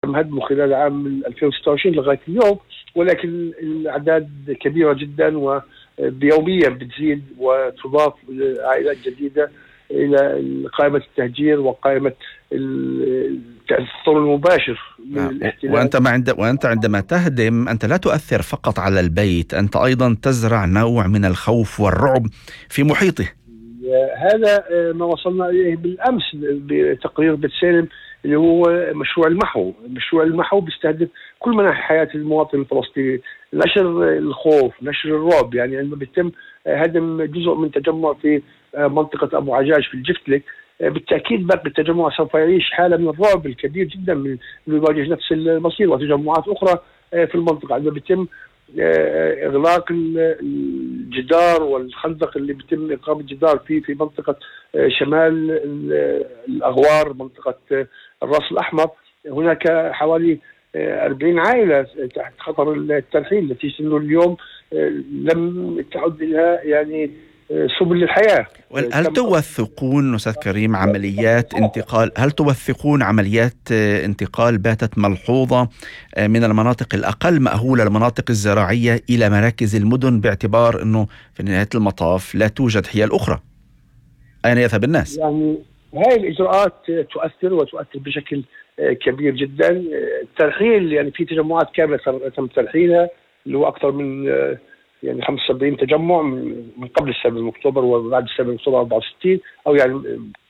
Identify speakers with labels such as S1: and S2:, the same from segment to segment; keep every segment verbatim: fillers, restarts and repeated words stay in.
S1: تم هدمه خلال عام ألفين وستة وعشرين لغاية اليوم، ولكن الأعداد كبيرة جدا وبيوميا بتزيد وتضاف عائلات جديدة إلى قائمة التهجير وقائمة التأثر المباشر من الاحتلال.
S2: وأنت, ما عند... وأنت عندما تهدم أنت لا تؤثر فقط على البيت، أنت أيضا تزرع نوع من الخوف والرعب في محيطه.
S1: هذا ما وصلنا إليه بالأمس بتقرير بيت سالم اللي هو مشروع المحو. مشروع المحو بيستهدف كل مناحي حياة المواطن الفلسطيني، نشر الخوف، نشر الرعب. يعني عندما بيتم هدم جزء من تجمع في منطقة أبو عجاج في الجفتلك، بالتأكيد باقي التجمع سوف يعيش حالة من الرعب الكبير جدا من يواجه نفس المصير، وتجمعات أخرى في المنطقة. عندما بيتم إغلاق الجدار والخندق اللي بيتم إقامة جدار فيه في منطقة شمال الأغوار، منطقة الرأس الأحمر، هناك حوالي أربعين عائلة تحت خطر الترحيل، نتيجة أنه اليوم لم تعد لها يعني سبل للحياة.
S2: هل توثقون أستاذ كريم عمليات انتقال هل توثقون عمليات انتقال باتت ملحوظة من المناطق الأقل مأهولة المناطق الزراعية إلى مراكز المدن، باعتبار أنه في نهاية المطاف لا توجد حيل أخرى؟ أين يذهب الناس؟
S1: يعني هاي الإجراءات تؤثر وتؤثر بشكل كبير جدا. الترحيل يعني في تجمعات كاملة تم ترحيلها، اللي هو أكثر من يعني خمسة وسبعين تجمع من قبل السابع من أكتوبر وبعد السابع من أكتوبر أربعة وستين، أو يعني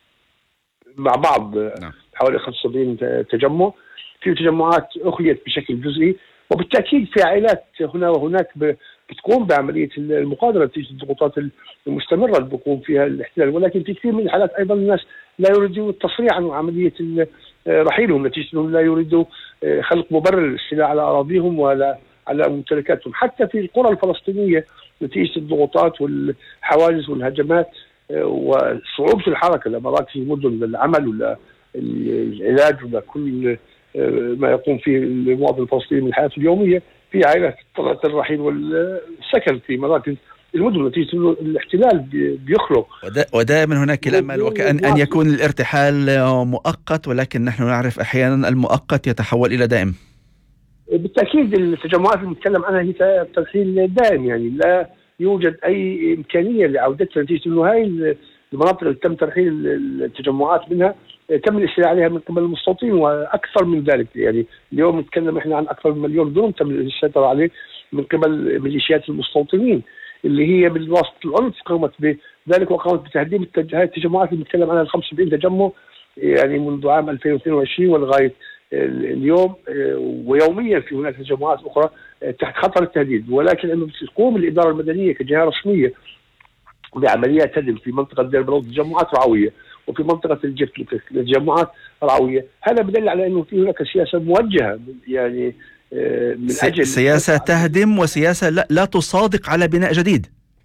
S1: مع بعض حوالي خمسة وسبعين تجمع. في تجمعات أخليت بشكل جزئي، وبالتأكيد في عائلات هنا وهناك بتقوم بعملية المقاومة نتيجة الضغوطات المستمرة اللي بيقوم فيها الاحتلال، ولكن في كثير من الحالات أيضا الناس لا يريدوا التصريح عن عملية رحيلهم، نتيجة أنهم لا يريدوا خلق مبرر للاستيلاء على أراضيهم ولا على ممتلكاتهم. حتى في القرى الفلسطينية نتيجة الضغوطات والحواجز والهجمات وصعوبة الحركة لمراكز المدن للعمل ولا العلاج ولا كل ما يقوم فيه المواطن الفلسطيني من الحياة اليومية، في عائلات اضطرت الرحيل والسكن في مراكز المدن نتيجة أنه الاحتلال بيخلق.
S2: ودائما هناك الأمل وكأن أن يكون الارتحال مؤقت، ولكن نحن نعرف أحيانا المؤقت يتحول إلى دائم.
S1: بالتأكيد التجمعات اللي نتكلم عنها هي ترحيل دائم، يعني لا يوجد أي إمكانية لعودتها، نتيجة أنه هاي المناطق اللي تم ترحيل التجمعات منها تم الاستيلاء عليها من قبل المستوطنين وأكثر من ذلك. يعني اليوم نتكلم إحنا عن أكثر من مليون دون تم السيطرة عليه من قبل ميليشيات المستوطنين اللي هي بالواسطة العنف قامت بذلك وقامت بتهديم هاي التجمعات اللي نتكلم عنها خمسة وسبعين تجمع يعني منذ عام ألفين واثنين وعشرين ولغاية اليوم، ويوميا في هناك تجمعات أخرى تحت خطر التهديد. ولكن أنه تقوم الإدارة المدنية كجهة رسمية بعمليات هدم في منطقة دير بلوط تجمعات رعوية، وفي منطقة الجفتلك تجمعات رعوية. هذا بدل على أنه في هناك سياسة موجهة يعني من أجل
S2: سياسة تهدم وسياسة لا, لا تصادق على بناء جديد.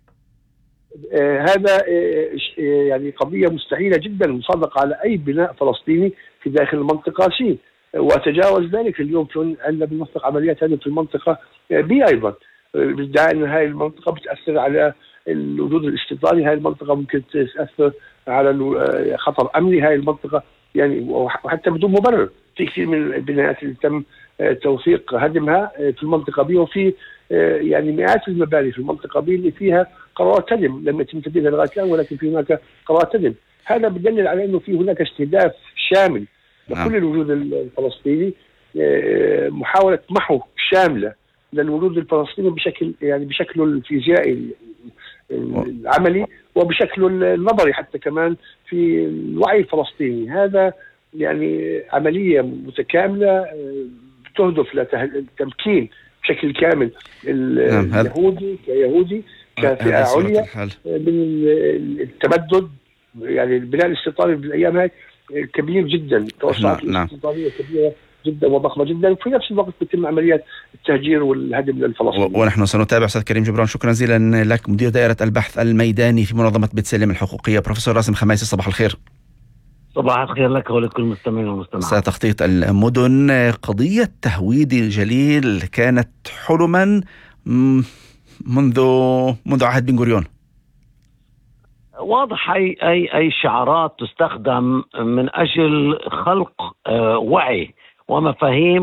S1: هذا يعني قضية مستحيلة جدا المصادقة على أي بناء فلسطيني في داخل المنطقة سي. وتجاوز ذلك اليوم في عندنا بنطلق عمليات هذه في المنطقة بي أيضا، بادعاء أن هاي المنطقة بتأثر على الوجود الاستيطاني، هاي المنطقة ممكن تأثر على خطر أمني هاي المنطقة، يعني وحتى بدون مبرر. في كثير من البناءات اللي تم توثيق هدمها في المنطقة بي، وفي يعني مئات المباني في المنطقة بي اللي فيها قرارات هدم لم يتم تنفيذها لغاية الآن، ولكن في هناك قرارات هدم. هذا بدلل على أنه في هناك استهداف شامل لكل الوجود الفلسطيني، محاولة محو شاملة للوجود الفلسطيني بشكل يعني بشكله الفيزيائي العملي وبشكله النظري حتى كمان في الوعي الفلسطيني. هذا يعني عملية متكاملة تهدف لتمكين بشكل كامل اليهودي كيهودي كفئة عليا من التمدد، يعني البناء الاستيطاني بالايام هاي كبير جدا، التوسعات الاستيطانيه كبيره جدا وضخمه جدا، وفي نفس الوقت بتتم عمليات التهجير والهدم للفلسطينيين.
S2: ونحن سنتابع استاذ كريم جبران، شكرا جزيلا لك، مدير دائره البحث الميداني في منظمه بيت سالم الحقوقيه. بروفيسور راسم خميسي، صباح الخير.
S3: صباح الخير لك ولكل المستمعين والمستمعات.
S2: تخطيط المدن، قضيه تهويد جليل كانت حلما منذ منذ عهد بن غوريون.
S3: واضح أي أي أي شعارات تستخدم من أجل خلق وعي ومفاهيم